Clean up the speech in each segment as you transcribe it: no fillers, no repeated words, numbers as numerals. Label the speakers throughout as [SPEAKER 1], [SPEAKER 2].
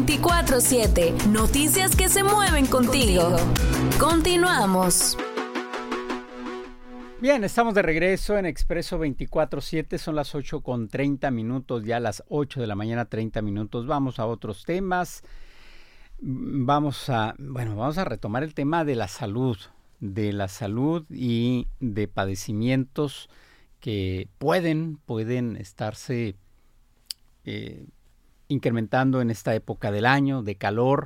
[SPEAKER 1] 24/7. Noticias que se mueven contigo. Continuamos.
[SPEAKER 2] Bien, estamos de regreso en Expreso 24/7, son las 8:30, ya las 8 de la mañana, 30 minutos. Vamos a otros temas. Vamos a retomar el tema de la salud y de padecimientos que pueden estarse incrementando en esta época del año, de calor,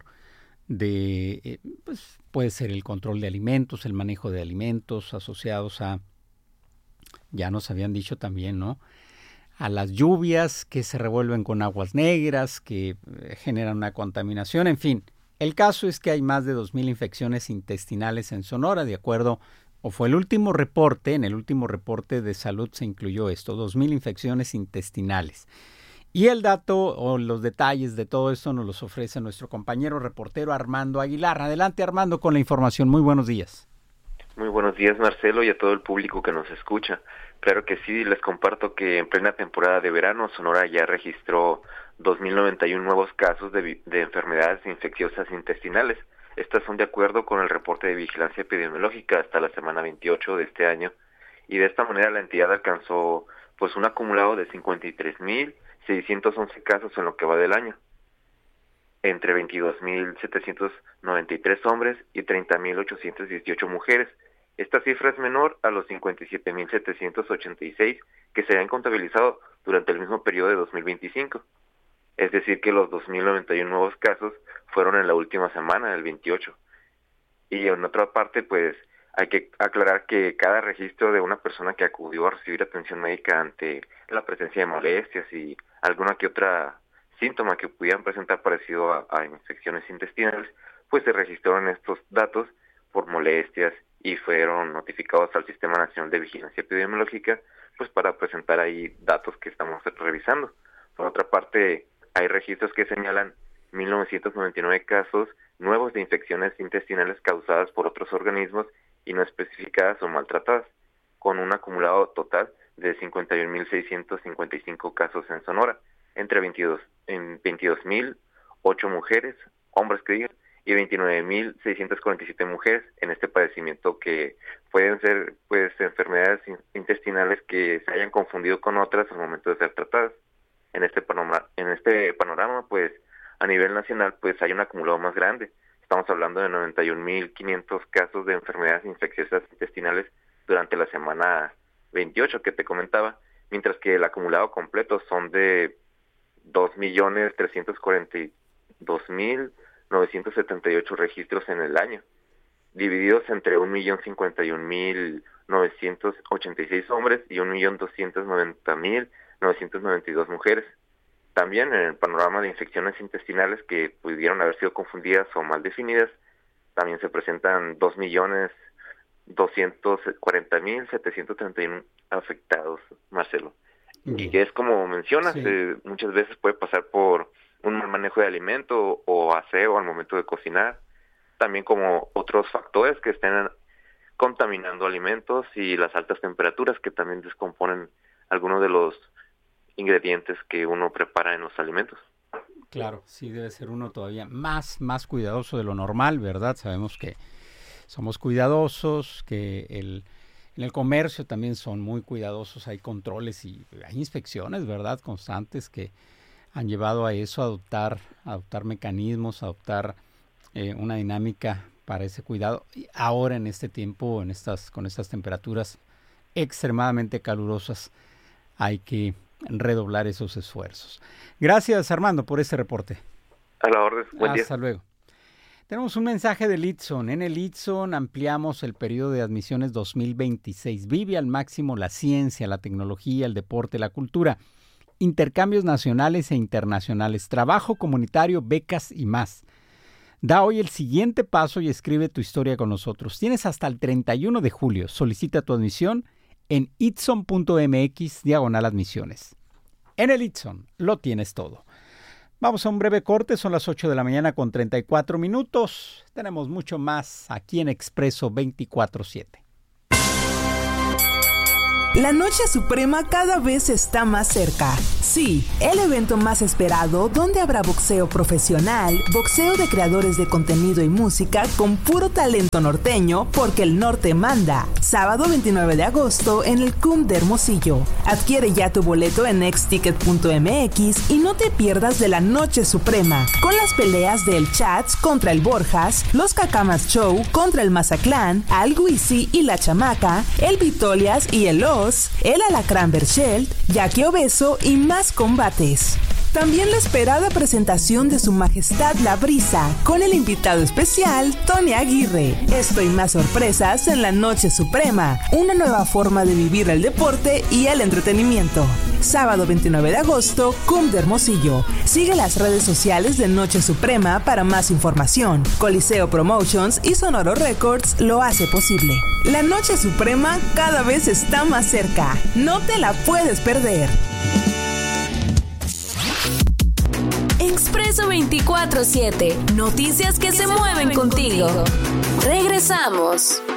[SPEAKER 2] puede ser el control de alimentos, el manejo de alimentos asociados a, ya nos habían dicho también, ¿no?, a las lluvias que se revuelven con aguas negras, que generan una contaminación, en fin. El caso es que hay más de 2,000 infecciones intestinales en Sonora, en el último reporte de salud se incluyó esto, 2,000 infecciones intestinales. Y el dato o los detalles de todo esto nos los ofrece nuestro compañero reportero Armando Aguilar. Adelante, Armando, con la información. Muy buenos días.
[SPEAKER 3] Muy buenos días, Marcelo, y a todo el público que nos escucha. Claro que sí, les comparto que en plena temporada de verano, Sonora ya registró 2,091 nuevos casos de enfermedades infecciosas intestinales. Estas son de acuerdo con el reporte de vigilancia epidemiológica hasta la semana 28 de este año. Y de esta manera la entidad alcanzó un acumulado de 53,611 casos en lo que va del año, entre 22,793 hombres y 30,818 mujeres. Esta cifra es menor a los 57,786 que se habían contabilizado durante el mismo periodo de 2025. Es decir, que los 2,091 nuevos casos fueron en la última semana, del 28. Y en otra parte, hay que aclarar que cada registro de una persona que acudió a recibir atención médica ante la presencia de molestias y alguna que otra síntoma que pudieran presentar parecido a infecciones intestinales, se registraron estos datos por molestias y fueron notificados al Sistema Nacional de Vigilancia Epidemiológica, para presentar ahí datos que estamos revisando. Por otra parte, hay registros que señalan 1,999 casos nuevos de infecciones intestinales causadas por otros organismos y no especificadas o maltratadas, con un acumulado total de 51,655 casos en Sonora, entre 22,008 mujeres, hombres que digan, y 29,647 mujeres en este padecimiento, que pueden ser enfermedades intestinales que se hayan confundido con otras al momento de ser tratadas. En este panorama, a nivel nacional, hay un acumulado más grande. Estamos hablando de 91,500 casos de enfermedades infecciosas intestinales durante la semana 28 que te comentaba, mientras que el acumulado completo son de 2,342,978 registros en el año, divididos entre 1,051,986 hombres y 1,290,992 mujeres. También en el panorama de infecciones intestinales que pudieron haber sido confundidas o mal definidas, también se presentan 2,240,731 afectados, Marcelo. Y que es como mencionas, sí, muchas veces puede pasar por un mal manejo de alimento o aseo al momento de cocinar, también como otros factores que estén contaminando alimentos y las altas temperaturas que también descomponen algunos de los ingredientes que uno prepara en los alimentos.
[SPEAKER 2] Claro, sí, debe ser uno todavía más cuidadoso de lo normal, ¿verdad? Sabemos que somos cuidadosos, que en el comercio también son muy cuidadosos, hay controles y hay inspecciones, ¿verdad?, constantes que han llevado a eso, a adoptar mecanismos, a adoptar una dinámica para ese cuidado. Y ahora en este tiempo, con estas temperaturas extremadamente calurosas, hay que redoblar esos esfuerzos. Gracias, Armando, por este reporte.
[SPEAKER 3] A la orden. Buen día.
[SPEAKER 2] Hasta luego. Tenemos un mensaje del ITSON. En el ITSON ampliamos el periodo de admisiones 2026. Vive al máximo la ciencia, la tecnología, el deporte, la cultura, intercambios nacionales e internacionales, trabajo comunitario, becas y más. Da hoy el siguiente paso y escribe tu historia con nosotros. Tienes hasta el 31 de julio. Solicita tu admisión en itson.mx/admisiones. En el ITSON lo tienes todo. Vamos a un breve corte, son las 8 de la mañana con 34 minutos. Tenemos mucho más aquí en Expreso 24/7.
[SPEAKER 4] La Noche Suprema cada vez está más cerca. Sí, el evento más esperado donde habrá boxeo profesional, boxeo de creadores de contenido y música con puro talento norteño porque el norte manda. Sábado 29 de agosto en el CUM de Hermosillo. Adquiere ya tu boleto en exticket.mx y no te pierdas de la Noche Suprema con las peleas del Chats contra el Borjas, los Cacamas Show contra el Mazaclán, Al Guisi y la Chamaca, el Vitolias y el Oz, el Alacrán Berchelt, Jackie Obeso y más combates. También la esperada presentación de Su Majestad La Brisa, con el invitado especial Tony Aguirre. Esto y más sorpresas en la Noche Suprema, una nueva forma de vivir el deporte y el entretenimiento. Sábado 29 de agosto, CUM de Hermosillo. Sigue las redes sociales de Noche Suprema para más información. Coliseo Promotions y Sonoro Records lo hace posible. La Noche Suprema cada vez está más cerca. No te la puedes perder.
[SPEAKER 1] Expreso 24/7. Noticias que se mueven contigo. Regresamos.